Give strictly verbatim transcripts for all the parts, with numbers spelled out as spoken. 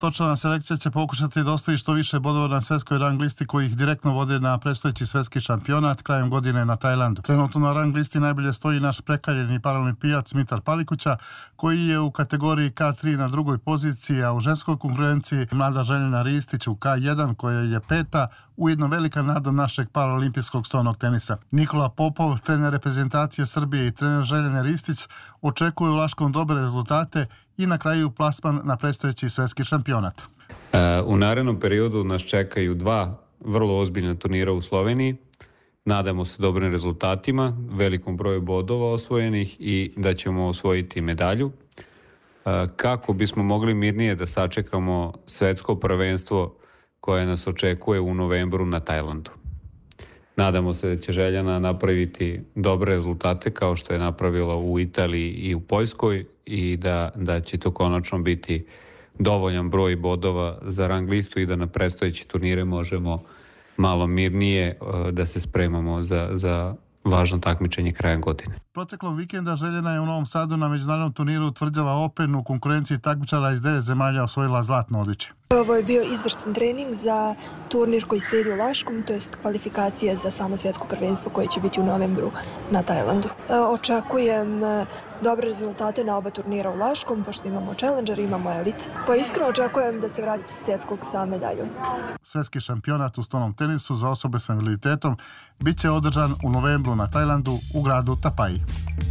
Točna selekcija će pokušati da ostavi što više bodova na svetskoj rang listi koji ih direktno vode na predstojeći svetski šampionat krajem godine na Tajlandu. Trenutno na rang listi najbolje stoji naš prekaljeni paralimpijac Mitar Palikuća, koji je u kategoriji K tri na drugoj poziciji, a u ženskoj konkurenciji mlada Željana Ristić u K jedan koja je peta, ujedno velika nada našeg paraolimpijskog stonog tenisa. Nikola Popov, trener reprezentacije Srbije i trener Željane Ristić, očekuju u Laškom dobre rezultate i na kraju plasman na predstojeći svetski šampionat. U narednom periodu nas čekaju dva vrlo ozbiljna turnira u Sloveniji. Nadamo se dobrim rezultatima, velikom broju bodova osvojenih i da ćemo osvojiti medalju. Kako bismo mogli mirnije da sačekamo svetsko prvenstvo koje nas očekuje u novembru na Tajlandu. Nadamo se da će Željana napraviti dobre rezultate kao što je napravila u Italiji i u Poljskoj i da, da će to konačno biti dovoljan broj bodova za rang listu i da na predstojeći turnire možemo malo mirnije da se spremamo za, za važno takmičenje krajem godine. Proteklog vikenda Željana je u Novom Sadu na međunarodnom turniru Tvrđava Open u konkurenciji takmičara iz devet zemalja osvojila zlatno odličje. Ovo je bio izvrstan trening za turnir koji slijedi u Laškom, to je kvalifikacija za samo svjetsko prvenstvo koje će biti u novembru na Tajlandu. Očekujem dobre rezultate na oba turnira u Laškom, pošto imamo Challenger, imamo Elite. Pa iskreno očekujem da se vratim s svjetskog sa medaljom. Svetski šampionat u stonom tenisu za osobe sa invaliditetom bit će održan u novembru na Tajlandu u gradu Tapaji.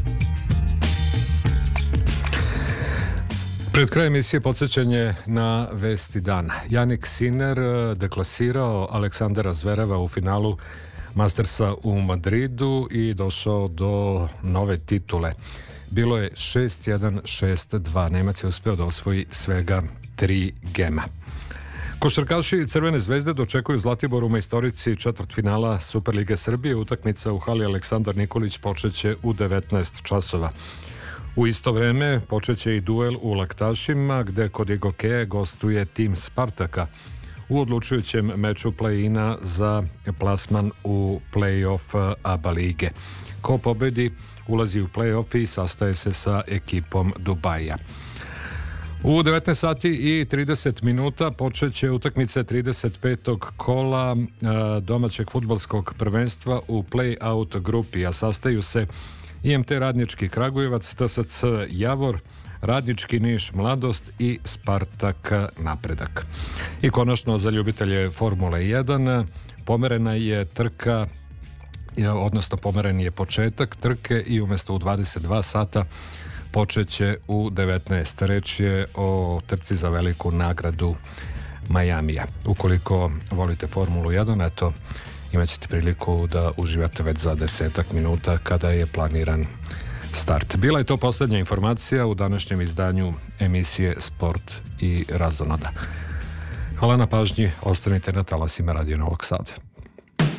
Pred kraj emisije podsjećanje na vesti dana. Jannik Sinner deklasirao Aleksandra Zvereva u finalu Mastersa u Madridu i došao do nove titule. Bilo je šest jedan, šest dva. Nemac je uspeo da osvoji svega tri gema. Košarkaši Crvene zvezde dočekuju Zlatibor u majstorici četvrtfinala Superlige Srbije. Utakmica u hali Aleksandar Nikolić počeće u devetnaest časova. U isto vreme počeće i duel u Laktašima, gde kod Igokeje gostuje tim Spartaka u odlučujućem meču play-ina za plasman u play-off ABA lige. Ko pobedi ulazi u play-off i sastaje se sa ekipom Dubaja. U devetnaest sati i trideset minuta počeće utakmice trideset petog kola domaćeg fudbalskog prvenstva u play-out grupi, a sastaju se I M T Radnički Kragujevac, T S C Javor, Radnički Niš Mladost i Spartak Napredak. I konačno za ljubitelje Formule jedan pomerena je trka, odnosno pomeren je početak trke i umjesto u dvadeset dva sata počeće u devetnaest. Reč je o trci za veliku nagradu Majamija. Ukoliko volite Formulu jedan, eto, imat ćete priliku da uživate već za desetak minuta kada je planiran start. Bila je to posljednja informacija u današnjem izdanju emisije Sport i razonoda. Hvala na pažnji, ostanite na talasima Radio Novog Sada.